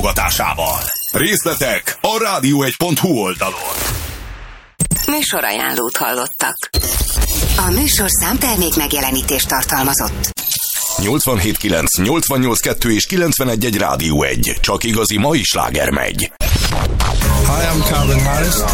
Részletek a radio1.hu oldalon. Műsorajánlót hallottak. A műsorszám termék megjelenítést tartalmazott. 87.9, 88.2 és 91.1 Rádió 1. Csak igazi mai sláger megy. Hi, I'm Calvin Harris.